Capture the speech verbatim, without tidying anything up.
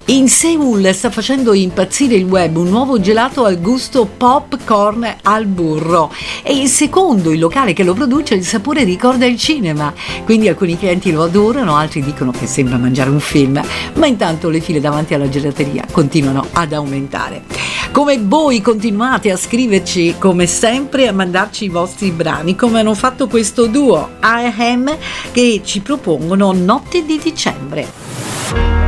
In Seul sta facendo impazzire il web un nuovo gelato al gusto popcorn al burro. È il secondo il locale che lo produce, il sapore ricorda il cinema. Quindi alcuni clienti lo adorano, altri dicono che sembra mangiare un film, ma intanto le file davanti alla gelateria continuano ad aumentare. Come voi continuate a scriverci come sempre, a mandarci i vostri brani, come hanno fatto questo duo I Am, che ci propongono Notte di dicembre.